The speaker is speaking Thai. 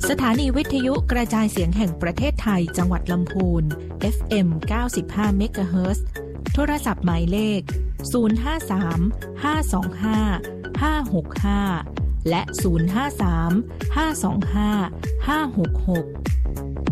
สถานีวิทยุกระจายเสียงแห่งประเทศไทยจังหวัดลำพูน FM 95 เมกะเฮิรตซ์โทรศัพท์หมายเลข053 525 565และ053 525 566